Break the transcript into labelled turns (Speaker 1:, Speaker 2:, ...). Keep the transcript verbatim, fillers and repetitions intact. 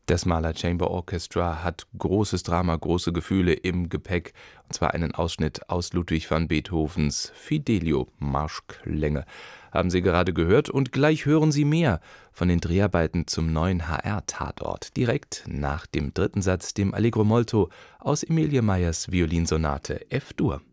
Speaker 1: Das Mahler Chamber Orchestra hat großes Drama, große Gefühle im Gepäck, und zwar einen Ausschnitt aus Ludwig van Beethovens Fidelio, Marschklänge, haben Sie gerade gehört, und gleich hören Sie mehr von den Dreharbeiten zum neuen H R-Tatort, direkt nach dem dritten Satz, dem Allegro molto aus Emilie Meyers Violinsonate F-Dur.